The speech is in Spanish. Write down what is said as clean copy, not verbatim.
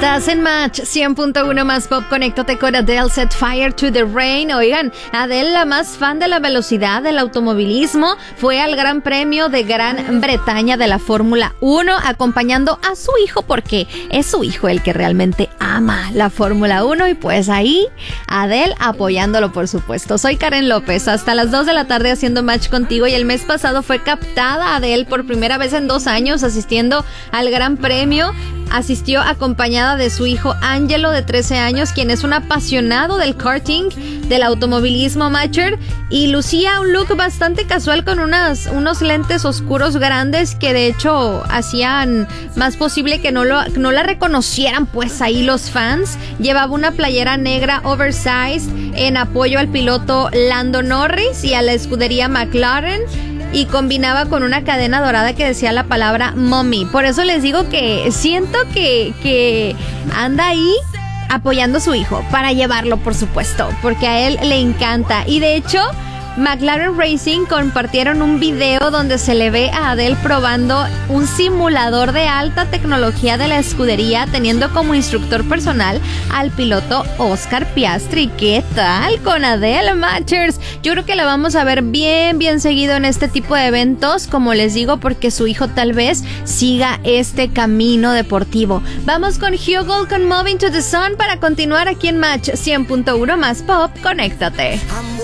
Estás en Match 100.1 más pop. Conéctate con Adele, Set Fire to the Rain. Oigan, Adele, la más fan de la velocidad del automovilismo, fue al Gran Premio de Gran Bretaña de la Fórmula 1 acompañando a su hijo, porque es su hijo el que realmente ama la Fórmula 1, y pues ahí Adele apoyándolo, por supuesto. Soy Karen López, hasta las 2 de la tarde haciendo Match contigo, y el mes pasado fue captada Adele por primera vez en 2 años asistiendo al Gran Premio. Asistió acompañada de su hijo Angelo, de 13 años, quien es un apasionado del karting, del automovilismo amateur, y lucía un look bastante casual con unos lentes oscuros grandes que de hecho hacían más posible que no la reconocieran pues ahí los fans. Llevaba una playera negra oversized en apoyo al piloto Lando Norris y a la escudería McLaren, y combinaba con una cadena dorada que decía la palabra mommy. Por eso les digo que siento que anda ahí apoyando a su hijo, para llevarlo, por supuesto, porque a él le encanta. Y de hecho, McLaren Racing compartieron un video donde se le ve a Adele probando un simulador de alta tecnología de la escudería, teniendo como instructor personal al piloto Oscar Piastri. ¿Qué tal con Adele, Matchers? Yo creo que la vamos a ver bien seguido en este tipo de eventos, como les digo, porque su hijo tal vez siga este camino deportivo. Vamos con Hugel con Moving to the Sun para continuar aquí en Match 100.1 más pop. Conéctate.